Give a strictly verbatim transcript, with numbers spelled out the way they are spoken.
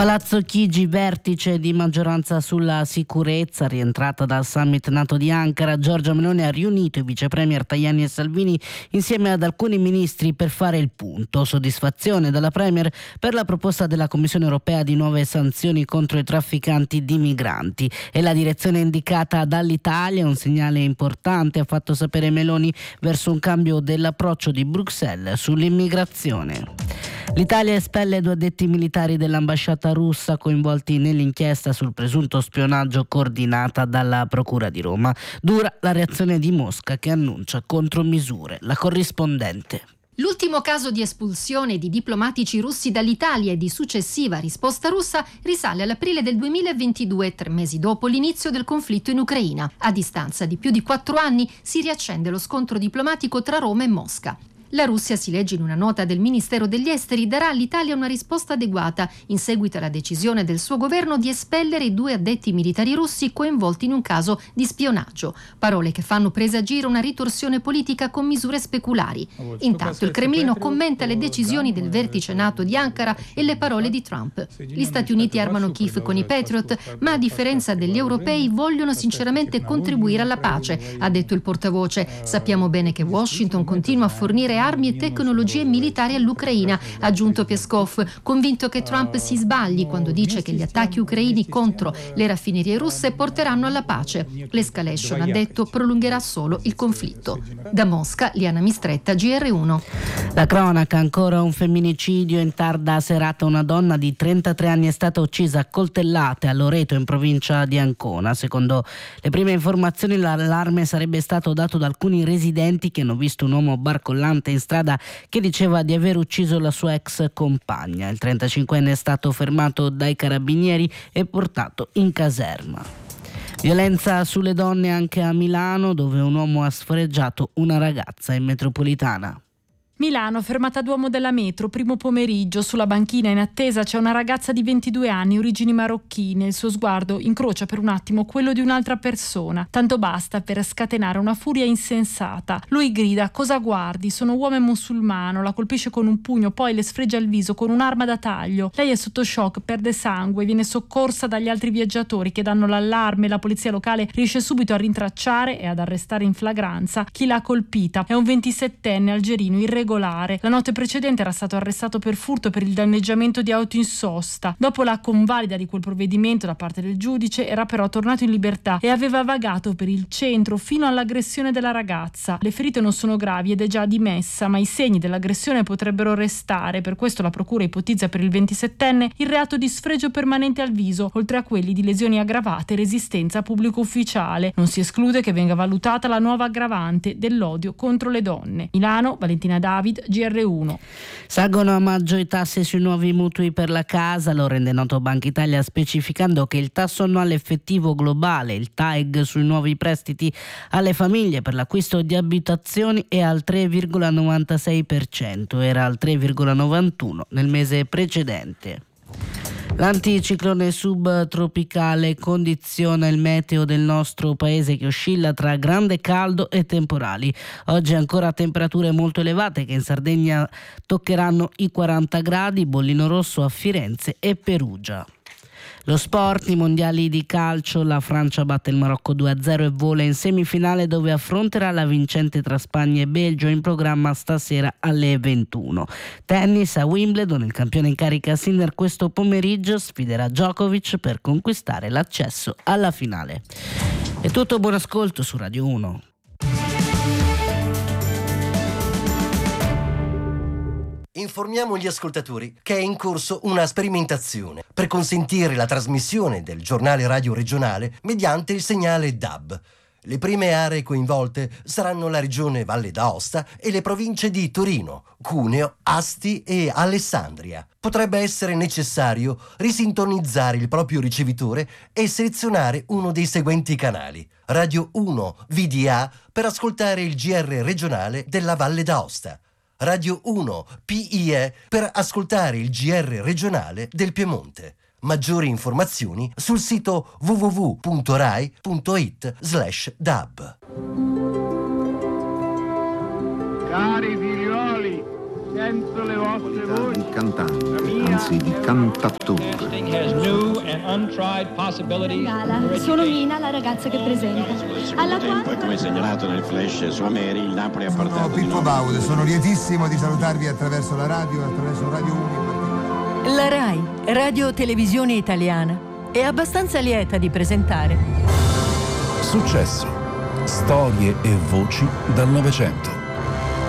Palazzo Chigi, vertice di maggioranza sulla sicurezza, rientrata dal summit NATO di Ankara. Giorgia Meloni ha riunito i vice premier Tajani e Salvini insieme ad alcuni ministri per fare il punto. Soddisfazione dalla premier per la proposta della Commissione europea di nuove sanzioni contro i trafficanti di migranti. E la direzione indicata dall'Italia, un segnale importante, ha fatto sapere Meloni, verso un cambio dell'approccio di Bruxelles sull'immigrazione. L'Italia espelle due addetti militari dell'ambasciata russa coinvolti nell'inchiesta sul presunto spionaggio coordinata dalla Procura di Roma. Dura la reazione di Mosca, che annuncia contromisure. La corrispondente. L'ultimo caso di espulsione di diplomatici russi dall'Italia e di successiva risposta russa risale all'aprile del duemilaventidue, tre mesi dopo l'inizio del conflitto in Ucraina. A distanza di più di quattro anni si riaccende lo scontro diplomatico tra Roma e Mosca. La Russia, si legge in una nota del Ministero degli Esteri, darà all'Italia una risposta adeguata in seguito alla decisione del suo governo di espellere i due addetti militari russi coinvolti in un caso di spionaggio. Parole che fanno presagire una ritorsione politica con misure speculari. Intanto il Cremlino commenta le decisioni del vertice NATO di Ankara e le parole di Trump. Gli Stati Uniti armano Kiev con i Patriot, ma a differenza degli europei vogliono sinceramente contribuire alla pace, ha detto il portavoce. Sappiamo bene che Washington continua a fornire armi e tecnologie militari all'Ucraina, ha aggiunto Peskov, convinto che Trump si sbagli quando dice che gli attacchi ucraini contro le raffinerie russe porteranno alla pace. L'escalation, ha detto, prolungherà solo il conflitto. Da Mosca, Liana Mistretta, G R uno. La cronaca, ancora un femminicidio. In tarda serata una donna di trentatré anni è stata uccisa a coltellate a Loreto, in provincia di Ancona. Secondo le prime informazioni, l'allarme sarebbe stato dato da alcuni residenti che hanno visto un uomo barcollante in strada che diceva di aver ucciso la sua ex compagna. Il trentacinquenne è stato fermato dai carabinieri e portato in caserma. Violenza sulle donne anche a Milano, dove un uomo ha sfregiato una ragazza in metropolitana. Milano, fermata d'uomo della metro, primo pomeriggio. Sulla banchina in attesa c'è una ragazza di ventidue anni, origini marocchine. Il suo sguardo incrocia per un attimo quello di un'altra persona. Tanto basta per scatenare una furia insensata. Lui grida: "Cosa guardi? Sono uomo e musulmano". La colpisce con un pugno, poi le sfregia il viso con un'arma da taglio. Lei è sotto shock, perde sangue, viene soccorsa dagli altri viaggiatori che danno l'allarme. La polizia locale riesce subito a rintracciare e ad arrestare in flagranza chi l'ha colpita. È un ventisettenne algerino irregolare. La notte precedente era stato arrestato per furto per il danneggiamento di auto in sosta. Dopo la convalida di quel provvedimento da parte del giudice, era però tornato in libertà e aveva vagato per il centro fino all'aggressione della ragazza. Le ferite non sono gravi ed è già dimessa, ma i segni dell'aggressione potrebbero restare. Per questo la procura ipotizza per il ventisettenne il reato di sfregio permanente al viso, oltre a quelli di lesioni aggravate e resistenza a pubblico ufficiale. Non si esclude che venga valutata la nuova aggravante dell'odio contro le donne. Milano, Valentina David, G R uno. Salgono a maggio i tassi sui nuovi mutui per la casa, lo rende noto Banca Italia, specificando che il tasso annuale effettivo globale, il T A E G, sui nuovi prestiti alle famiglie per l'acquisto di abitazioni è al tre virgola novantasei per cento, era al tre virgola novantuno nel mese precedente. L'anticiclone subtropicale condiziona il meteo del nostro paese, che oscilla tra grande caldo e temporali. Oggi ancora temperature molto elevate che in Sardegna toccheranno i quaranta gradi, bollino rosso a Firenze e Perugia. Lo sport, i mondiali di calcio, la Francia batte il Marocco due a zero e vola in semifinale, dove affronterà la vincente tra Spagna e Belgio, in programma stasera alle ventuno. Tennis, a Wimbledon il campione in carica Sinner questo pomeriggio sfiderà Djokovic per conquistare l'accesso alla finale. È tutto, buon ascolto su Radio uno. Informiamo gli ascoltatori che è in corso una sperimentazione per consentire la trasmissione del giornale radio regionale mediante il segnale D A B. Le prime aree coinvolte saranno la regione Valle d'Aosta e le province di Torino, Cuneo, Asti e Alessandria. Potrebbe essere necessario risintonizzare il proprio ricevitore e selezionare uno dei seguenti canali: Radio uno V D A per ascoltare il G R regionale della Valle d'Aosta, Radio uno P I E per ascoltare il G R regionale del Piemonte. Maggiori informazioni sul sito w w w punto rai punto it slash dab. Cari figlioli, silenzio le vostre voci. Di cantante, anzi di cantatore. Gala, sono Mina, la ragazza che presenta. Alla quale, come segnalato nel flash su Ameri, il Napoli ha portato. Sono Pippo Baudo, sono lietissimo di salutarvi attraverso la radio, attraverso Radio uno. La RAI, Radio Televisione Italiana, è abbastanza lieta di presentare Successo, storie e voci dal Novecento.